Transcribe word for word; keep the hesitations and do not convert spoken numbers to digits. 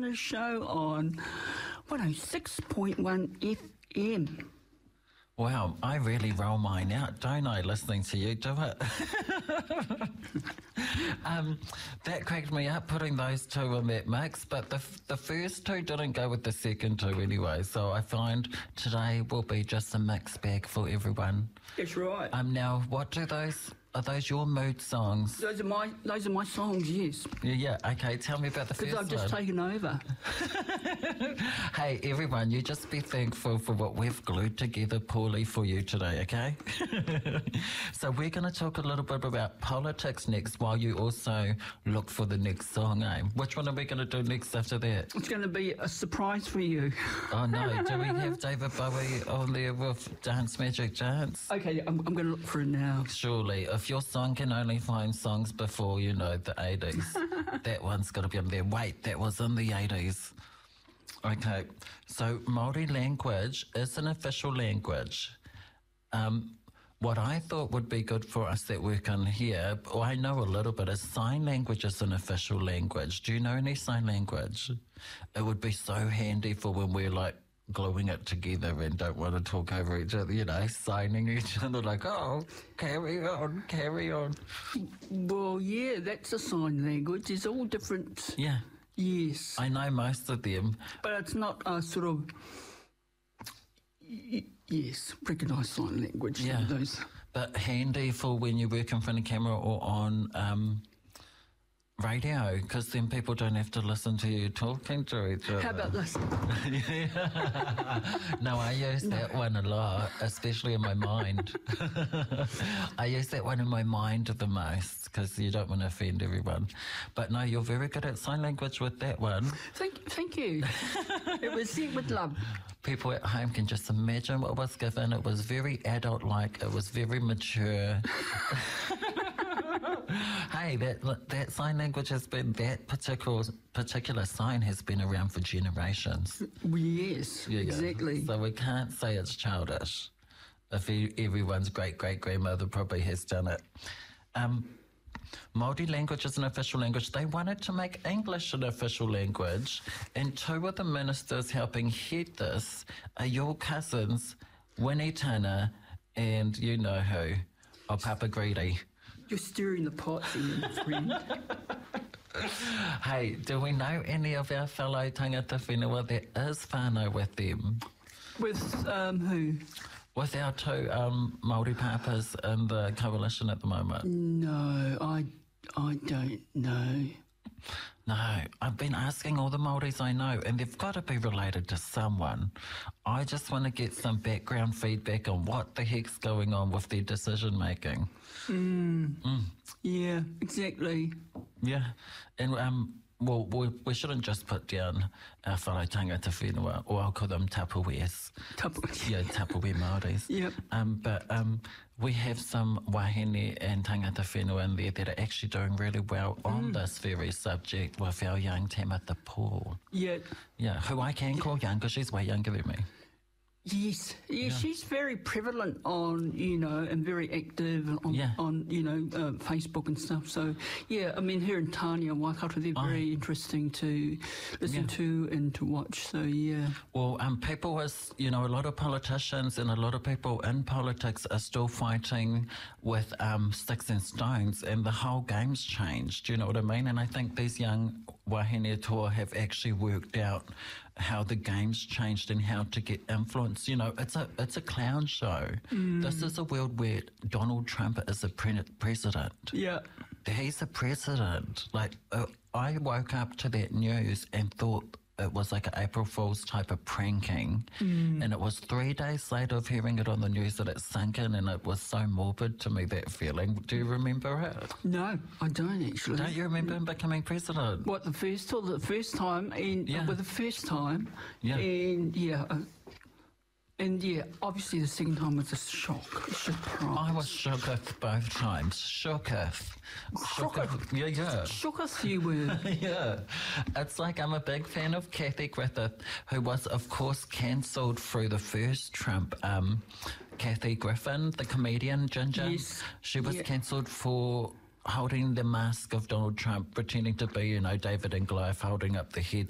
The show on one oh six point one F M. Wow, I really roll mine out, don't I, listening to you do it? um, that cracked me up, putting those two in that mix, but the the first two didn't go with the second two anyway, so I find today will be just a mixed bag for everyone. That's right. Um, now, what do those... Are those your mood songs? Those are my those are my songs, yes. Yeah, yeah. Okay, tell me about the first one. Because I've just taken over. Hey, everyone, you just be thankful for what we've glued together poorly for you today, okay? So we're going to talk a little bit about politics next while you also look for the next song, eh? Which one are we going to do next after that? It's going to be a surprise for you. Oh, no. Do we have David Bowie on there with Dance Magic Dance? Okay, I'm, I'm going to look for it now. Surely. If your song can only find songs before, you know, the eighties, that one's got to be on there. Wait, that was in the eighties. Okay, so Māori language is an official language. Um, what I thought would be good for us that work on here, or I know a little bit, is sign language is an official language. Do you know any sign language? It would be so handy for when we're like gluing it together and don't want to talk over each other, you know, signing each other like, oh, carry on, carry on. Well, yeah, that's a sign language. It's all different. Yeah. Yes. I know most of them. But it's not a sort of, y- yes, recognised sign language. Yeah. Those. But handy for when you work in front of camera or on um, radio, because then people don't have to listen to you talking to each other. How about this? No, I use that one a lot, especially in my mind. I use that one in my mind the most because you don't want to offend everyone. But no, you're very good at sign language with that one. Thank, thank you. It was sent with love. People at home can just imagine what was given. It was very adult-like. It was very mature. Hey, that that sign language has been, that particular particular sign has been around for generations. Yes, Yeah, exactly. So we can't say it's childish. If e- everyone's great-great-grandmother probably has done it. Um, Māori language is an official language. They wanted to make English an official language, and two of the ministers helping head this are your cousins, Winnie Tana, and you know who, oh, Papa Greedy. You're stirring the pot here, friend. Hey, do we know any of our fellow tangata whenua that is whānau with them? With um, who? With our two um, Māori papas in the coalition at the moment? No, I, I don't know. No, I've been asking all the Māoris I know, and they've got to be related to someone. I just want to get some background feedback on what the heck's going on with their decision making. Mm. Mm. Yeah, exactly. Yeah, and um, well, we, we shouldn't just put down our whānau tangata whenua, or I'll call them tapuweas. Tapu- Yeah, tapuwe Māoris. Yep. Um, but um, we have some wahine and tangata whenua in there that are actually doing really well on this very subject with our young Tamitha Paul. Yeah. Yeah, who I can call young because she's way younger than me. Yes, yeah, she's very prevalent on, you know, and very active on, Yeah. on you know, uh, Facebook and stuff. So, yeah, I mean, her and Tanya Waikato, they're Oh. very interesting to listen Yeah. to and to watch. So, yeah. Well, um, people is, you know, a lot of politicians and a lot of people in politics are still fighting with um, sticks and stones, and the whole game's changed. Do you know what I mean? And I think these young wahine toa have actually worked out how the game's changed and how to get influence. You know, it's a it's a clown show. Mm. This is a world where Donald Trump is a pre- president. Yeah. He's a president. Like, uh, I woke up to that news and thought it was like an April Fool's type of pranking. Mm. And it was three days later of hearing it on the news that it sunk in, and it was so morbid to me, that feeling. Do you remember it? No, I don't actually. Don't you remember him becoming president? What, the first or the first time? And Yeah. Well, the first time. Yeah. And, yeah. Uh, and, yeah, obviously the second time was a shock. A surprise. I was shooketh both times. Shooketh. Shooketh. Yeah, yeah. Shook us, you were. Yeah, it's like I'm a big fan of Kathy Griffith, who was, of course, cancelled through the first Trump. Um, Kathy Griffin, the comedian Ginger, Yes. she was Yeah. cancelled for holding the mask of Donald Trump, pretending to be, you know, David and Goliath, holding up the head